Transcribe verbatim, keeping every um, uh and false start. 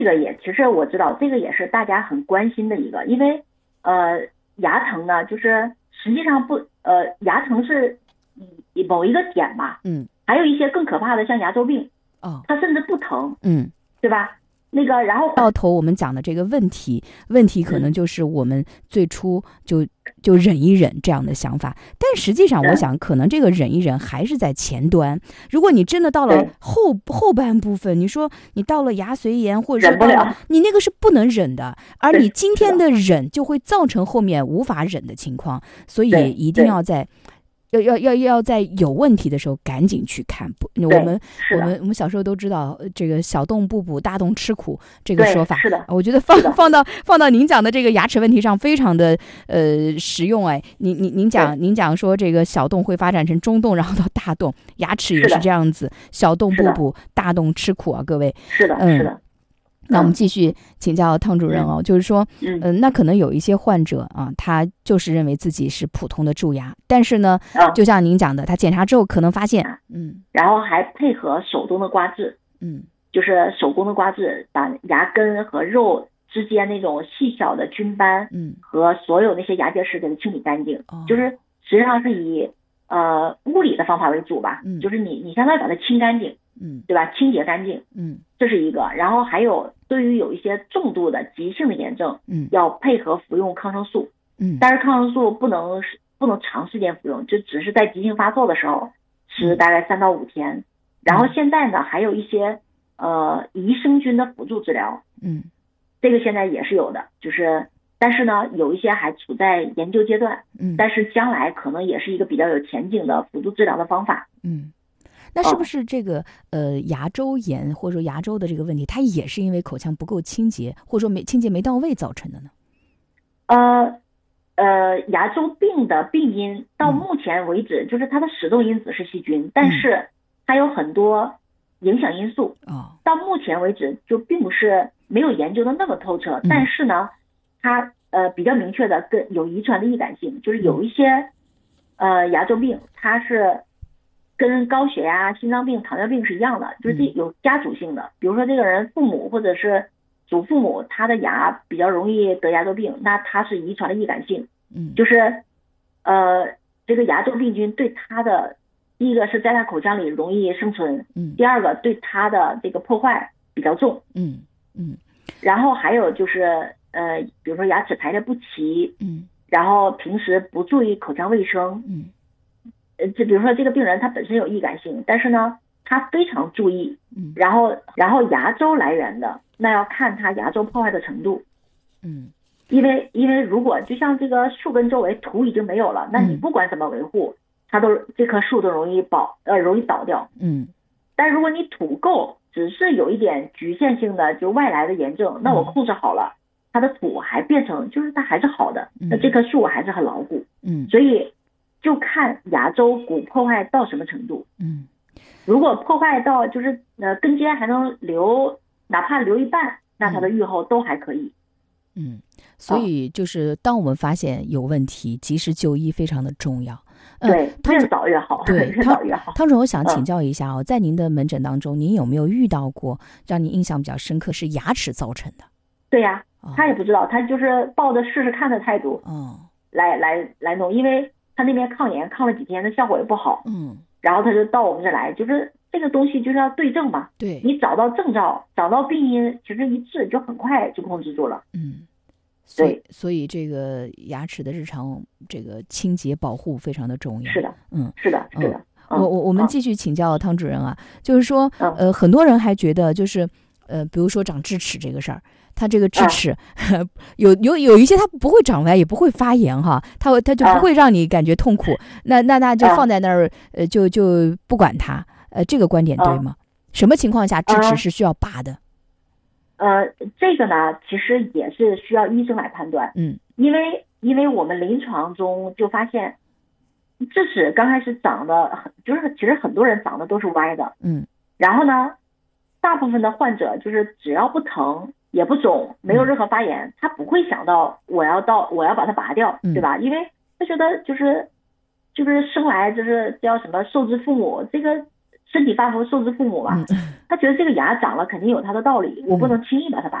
这个也其实我知道，这个也是大家很关心的一个，因为呃牙疼呢，就是实际上不呃牙疼是某一个点吧， 嗯， 还有一些更可怕的，像牙周病， 哦， 它甚至不疼， 嗯， 对吧？那个然后到头我们讲的这个问题，问题可能就是我们最初就就忍一忍这样的想法，但实际上我想可能这个忍一忍还是在前端。如果你真的到了后后半部分，你说你到了牙髓炎，或者说到了你那个是不能忍的，而你今天的忍就会造成后面无法忍的情况，所以一定要在要要要要在有问题的时候赶紧去看。不，我们我们我们小时候都知道这个小洞不补，大洞吃苦这个说法。 是的， 我觉得放放到放到您讲的这个牙齿问题上非常的呃实用。哎，您您您讲您讲说这个小洞会发展成中洞，然后到大洞，牙齿也是这样子，小洞不补，大洞吃苦啊，各位。 是的，嗯、是的。 那我们继续请教汤主任哦，嗯、就是说，嗯、呃，那可能有一些患者啊，他就是认为自己是普通的蛀牙，但是呢，嗯、就像您讲的，他检查之后可能发现， 嗯，然后还配合手动的刮治，嗯，就是手工的刮治，把牙根和肉之间那种细小的菌斑，嗯，和所有那些牙结石给它清理干净，哦、就是实际上是以呃物理的方法为主吧，嗯，就是你你相当于把它清干净。嗯，对吧？清洁干净，嗯，这是一个。然后还有对于有一些重度的急性的炎症，嗯，要配合服用抗生素，嗯，但是抗生素不能不能长时间服用，就只是在急性发作的时候吃大概三到五天。嗯、然后现在呢，还有一些呃益生菌的辅助治疗，嗯，这个现在也是有的，就是但是呢，有一些还处在研究阶段，嗯，但是将来可能也是一个比较有前景的辅助治疗的方法， 嗯。那是不是这个呃牙周炎或者说牙周的这个问题，它也是因为口腔不够清洁，或者说没清洁没到位造成的呢？ 呃呃，牙周病的病因到目前为止，嗯、就是它的始动因子是细菌，嗯、但是它有很多影响因素。哦，到目前为止就并不是没有研究的那么透彻，嗯、但是呢，它呃比较明确的跟有遗传的易感性，就是有一些、嗯、呃牙周病它是。跟高血压、心脏病、糖尿病是一样的，就是这有家族性的。比如说这个人父母或者是祖父母，他的牙比较容易得牙周病，那他是遗传的易感性。嗯，就是呃这个牙周病菌对他的第一个是在他口腔里容易生存，嗯，第二个对他的这个破坏比较重。嗯嗯，然后还有就是呃比如说牙齿排列不齐，嗯，然后平时不注意口腔卫生，嗯。就比如说这个病人他本身有易感性，但是呢他非常注意，嗯，然后然后牙周来源的，那要看他牙周破坏的程度，嗯，因为因为如果就像这个树根周围土已经没有了，那你不管怎么维护，它都这棵树都容易倒呃容易倒掉，嗯，但如果你土够，只是有一点局限性的就外来的炎症，那我控制好了，它的土还变成就是它还是好的，那这棵树还是很牢固，嗯，所以。就看牙周骨破坏到什么程度，嗯，如果破坏到就是呃根尖还能留，哪怕留一半，那它的愈后都还可以。 嗯，所以就是当我们发现有问题，及时就医非常的重要。 嗯、对，越早越好， 对， 越早越好。 汤主任，我想请教一下哦，嗯、在您的门诊当中，您有没有遇到过让您印象比较深刻是牙齿造成的？ 对呀、啊，他也不知道，他就是抱着试试看的态度，嗯，来来来弄，因为。他那边抗炎抗了几天，的效果也不好，嗯，然后他就到我们这来，就是这个东西就是要对症嘛， 对， 你找到症兆，找到病因，其实一治就很快就控制住了， 嗯，所以所以这个牙齿的日常这个清洁保护非常的重要， 是的，嗯，是的，是的， 嗯、我我我们继续请教汤主任啊，就是说，嗯、呃，很多人还觉得就是呃，比如说长智齿这个事儿。它这个智齿、嗯、有有有一些它不会长歪也不会发炎哈，它它就不会让你感觉痛苦，嗯、那那那就放在那儿、嗯、呃就就不管它，呃这个观点对吗？嗯、什么情况下智齿是需要拔的？ 呃这个呢其实也是需要医生来判断，嗯，因为因为我们临床中就发现智齿刚开始长的就是其实很多人长的都是歪的，嗯，然后呢大部分的患者就是只要不疼也不肿，没有任何发炎，嗯、他不会想到我要到我要把它拔掉，嗯、对吧？因为他觉得就是就是生来就是叫什么受之父母，这个身体发肤受之父母嘛，他觉得这个牙长了肯定有它的道理，我不能轻易把它拔